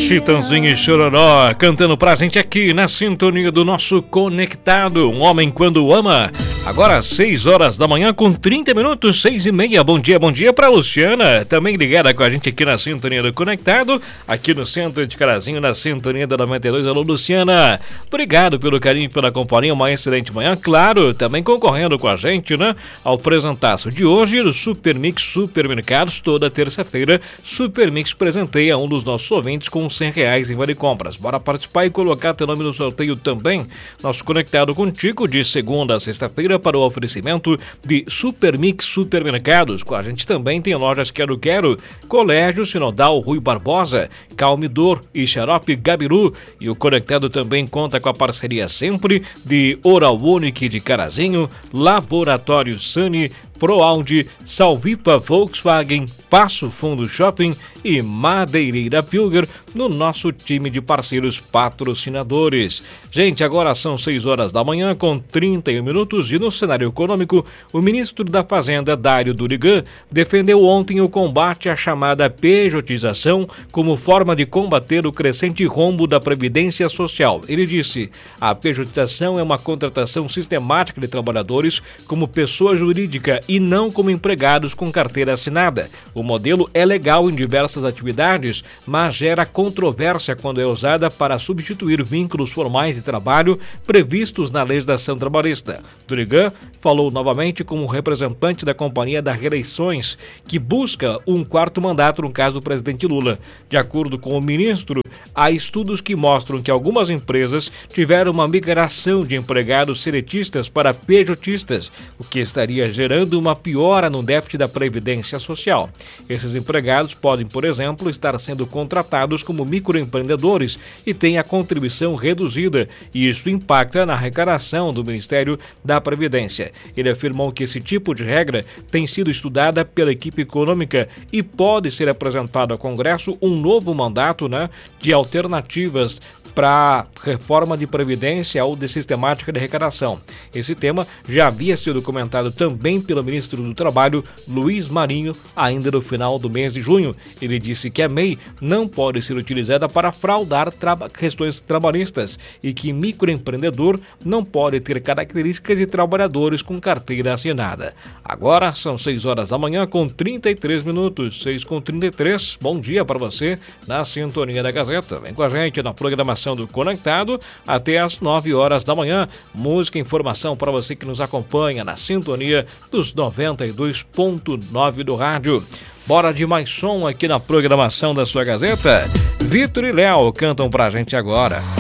Chitãozinho e Chororó cantando pra gente aqui na sintonia do nosso Conectado. Um homem quando ama. Agora 6 horas da manhã com 30 minutos, 6h30. Bom dia pra Luciana, também ligada com a gente aqui na sintonia do Conectado, aqui no centro de Carazinho, na sintonia da 92. Alô, Luciana, obrigado pelo carinho e pela companhia, uma excelente manhã. Claro, também concorrendo com a gente, né, ao presentaço de hoje do Super Mix Supermercados. Toda terça-feira, Super Mix presenteia um dos nossos ouvintes com R$100 em vale compras. Bora participar e colocar teu nome no sorteio também. Nosso Conectado contigo de segunda a sexta-feira para o oferecimento de Super Mix Supermercados. Com a gente também tem lojas Quero, Colégio Sinodal Rui Barbosa, Calmidor e Xarope Gabiru. E o Conectado também conta com a parceria sempre de Oral Unique de Carazinho, Laboratório Sani, ProAude, Salvipa Volkswagen, Passo Fundo Shopping e Madeireira Pilger no nosso time de parceiros patrocinadores. Gente, agora são 6 horas da manhã com 31 minutos e no cenário econômico, o ministro da Fazenda, Dário Durigan, defendeu ontem o combate à chamada pejotização como forma de combater o crescente rombo da Previdência Social. Ele disse: a pejotização é uma contratação sistemática de trabalhadores como pessoa jurídica e não como empregados com carteira assinada. O modelo é legal em diversas atividades, mas gera controvérsia quando é usada para substituir vínculos formais de trabalho previstos na legislação trabalhista. Durigan falou novamente como representante da Companhia das Reeleições, que busca um quarto mandato no caso do presidente Lula. De acordo com o ministro, há estudos que mostram que algumas empresas tiveram uma migração de empregados seletistas para pejotistas, o que estaria gerando uma piora no déficit da Previdência Social. Esses empregados podem, por exemplo, estar sendo contratados como microempreendedores e têm a contribuição reduzida, e isso impacta na arrecadação do Ministério da Previdência. Ele afirmou que esse tipo de regra tem sido estudada pela equipe econômica e pode ser apresentado ao Congresso um novo mandato, de alternativas para reforma de previdência ou de sistemática de arrecadação. Esse tema já havia sido comentado também pelo ministro do Trabalho, Luiz Marinho, ainda no final do mês de junho. Ele disse que a MEI não pode ser utilizada para fraudar questões trabalhistas e que microempreendedor não pode ter características de trabalhadores com carteira assinada. Agora são 6 horas da manhã com 33 minutos, 6h33. Bom dia para você na sintonia da Gazeta. Vem com a gente na programação do Conectado até às 9 horas da manhã. Música e informação para você que nos acompanha na sintonia dos 92.9 do rádio. Bora de mais som aqui na programação da sua Gazeta. Vitor e Léo cantam pra gente agora.